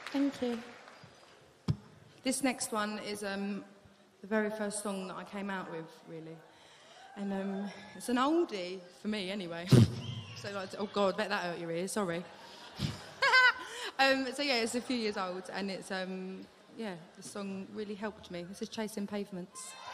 Thank you. This next one is the very first song that I came out with, really. And it's an oldie, for me anyway. So, like, oh God, let that hurt your ears, sorry. So yeah, it's a few years old, and it's, the song really helped me. This is Chasing Pavements.